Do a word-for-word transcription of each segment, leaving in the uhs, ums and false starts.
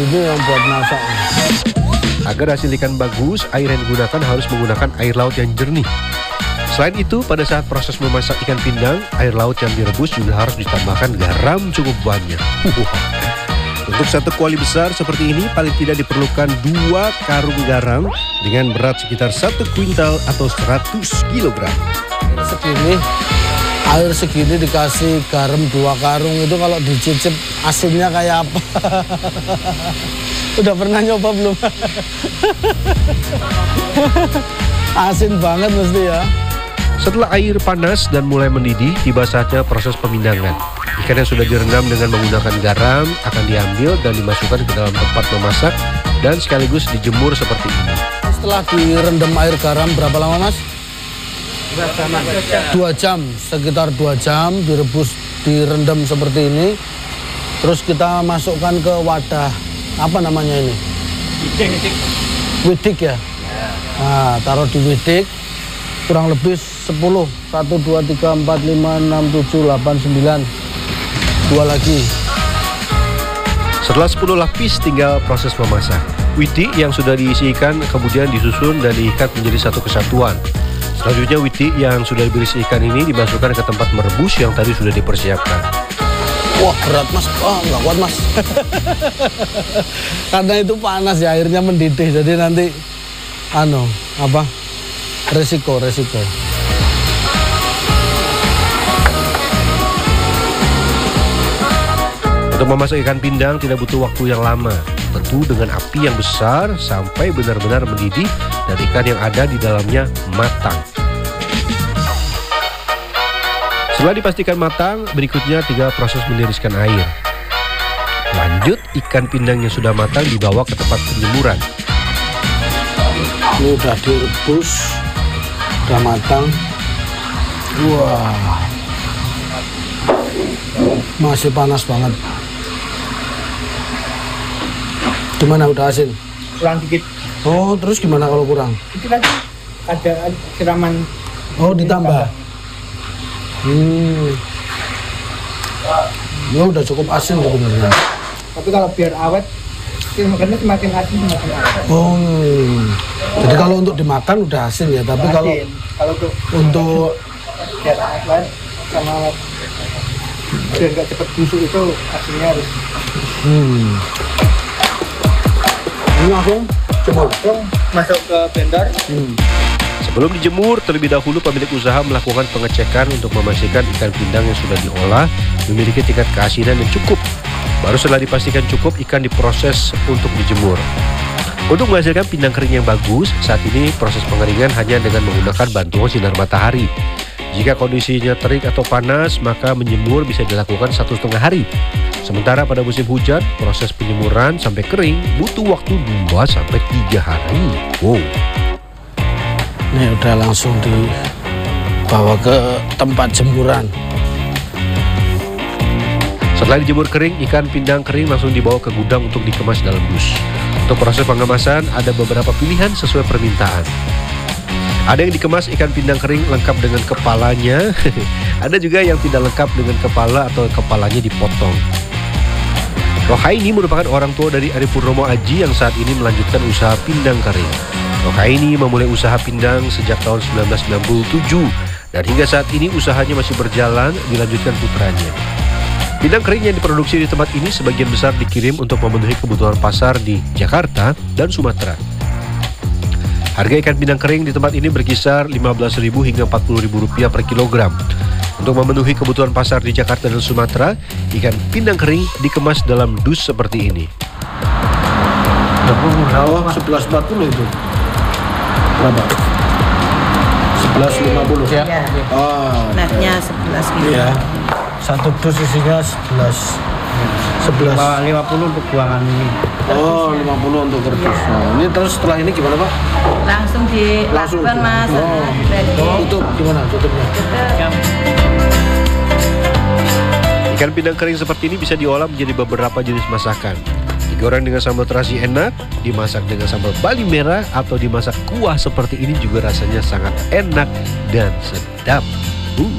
ini yang buat masak. Agar hasil ikan bagus, air yang digunakan harus menggunakan air laut yang jernih. Selain itu, pada saat proses memasak ikan pindang, air laut yang direbus juga harus ditambahkan garam cukup banyak. Untuk satu kuali besar seperti ini, paling tidak diperlukan dua karung garam dengan berat sekitar satu kuintal atau seratus kilogram. Segini, air segini dikasih garam dua karung itu kalau dicicip asinnya kayak apa? Udah pernah nyoba belum? Asin banget mesti ya. Setelah air panas dan mulai mendidih, tiba saatnya proses pemindangan. Ikan yang sudah direndam dengan menggunakan garam akan diambil dan dimasukkan ke dalam tempat memasak dan sekaligus dijemur seperti ini. Setelah direndam air garam berapa lama, Mas? Dua jam, sekitar dua jam direbus, direndam seperti ini. Terus kita masukkan ke wadah, apa namanya ini? Widik. Widik ya? Nah, taruh di widik, kurang lebih sepuluh. satu, dua, tiga, empat, lima, enam, tujuh, delapan, sembilan. Dua lagi. Setelah sepuluh lapis, tinggal proses memasak. Widik yang sudah diisi ikan kemudian disusun dan diikat menjadi satu kesatuan. Selanjutnya witik yang sudah berisi ikan ini dimasukkan ke tempat merebus yang tadi sudah dipersiapkan. Wah, berat, Mas. Wah, nggak kuat, Mas. Karena itu panas ya, airnya mendidih. Jadi nanti, ano, apa, resiko, resiko. Untuk memasak ikan pindang tidak butuh waktu yang lama. Tentu dengan api yang besar sampai benar-benar mendidih dan ikan yang ada di dalamnya matang. Setelah dipastikan matang, berikutnya tinggal proses meniriskan air. Lanjut, ikan pindang yang sudah matang dibawa ke tempat penjemuran. Ini udah direbus, udah matang. Wah, masih panas banget. Gimana, udah asin? Kurang dikit. Oh, terus gimana kalau kurang? Itu lagi ada siraman. Oh, ditambah. Hmm. Ya udah cukup asin sebenarnya. Tapi kalau biar awet, makannya semakin asin semakin awet. Oh. Jadi kalau untuk dimakan udah asin ya, tapi asin. kalau kalau untuk untuk biar awet sama biar nggak cepet busuk itu asinnya harus. Hmm. Ini langsung jemur. Masuk ke blender. Hmm. Sebelum dijemur, terlebih dahulu pemilik usaha melakukan pengecekan untuk memastikan ikan pindang yang sudah diolah memiliki tingkat keasinan yang cukup. Baru setelah dipastikan cukup, ikan diproses untuk dijemur. Untuk menghasilkan pindang kering yang bagus, saat ini proses pengeringan hanya dengan menggunakan bantuan sinar matahari. Jika kondisinya terik atau panas, maka menjemur bisa dilakukan satu setengah hari. Sementara pada musim hujan, proses penjemuran sampai kering butuh waktu dua sampai tiga hari. Wow. Ini udah langsung dibawa ke tempat jemuran. Setelah dijemur kering, ikan pindang kering langsung dibawa ke gudang untuk dikemas dalam dus. Untuk proses pengemasan, ada beberapa pilihan sesuai permintaan. Ada yang dikemas ikan pindang kering lengkap dengan kepalanya. Ada juga yang tidak lengkap dengan kepala atau kepalanya dipotong. Rohaini merupakan orang tua dari Ari Purnomo Aji yang saat ini melanjutkan usaha pindang kering. Rohaini memulai usaha pindang sejak tahun seribu sembilan ratus sembilan puluh tujuh dan hingga saat ini usahanya masih berjalan dilanjutkan putranya. Pindang kering yang diproduksi di tempat ini sebagian besar dikirim untuk memenuhi kebutuhan pasar di Jakarta dan Sumatera. Harga ikan pindang kering di tempat ini berkisar lima belas ribu hingga empat puluh ribu rupiah per kilogram. Untuk memenuhi kebutuhan pasar di Jakarta dan Sumatera, ikan pindang kering dikemas dalam dus seperti ini. Oh, sebelas empat puluh itu. Berapa? sebelas lima puluh ya? Ya. Oh, Netnya sebelas gitu. iya. Satu dus isinya sebelas. sebelas. lima puluh untuk buangan ini. Oh, lima puluh untuk kerdus. Nah, ini terus setelah ini gimana, Pak? Langsung Langsung. dilakukan, Mas. Oh. Ready. Oh, tutup gimana tutupnya? Ikan pindang kering seperti ini bisa diolah menjadi beberapa jenis masakan. Digoreng dengan sambal terasi enak, dimasak dengan sambal bali merah, atau dimasak kuah seperti ini juga rasanya sangat enak dan sedap. Uh.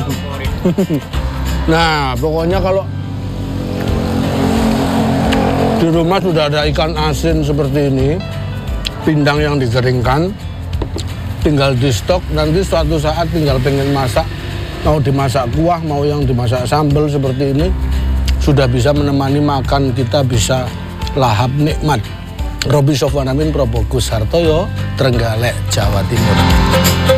Nah, pokoknya kalau Di rumah sudah ada ikan asin seperti ini, pindang yang dikeringkan, tinggal di stok, nanti suatu saat tinggal pengen masak, mau dimasak kuah, mau yang dimasak sambal seperti ini, sudah bisa menemani makan, kita bisa lahap nikmat. Roby Sofwan Amin, Probokus Hartoyo, Trenggalek, Jawa Timur.